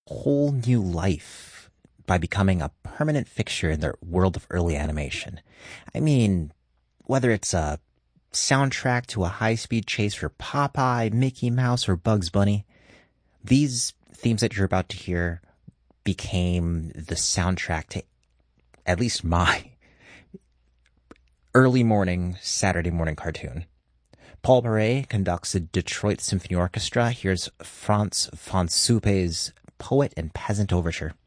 whole new life by becoming a permanent fixture in the world of early animation. I mean, whether it's a soundtrack to a high-speed chase for Popeye, Mickey Mouse, or Bugs Bunny, these themes that you're about to hear became the soundtrack to at least my early morning Saturday morning cartoon. Paul Bourret conducts the Detroit Symphony Orchestra. Here's Frans van Suppe's Poet and Peasant Overture.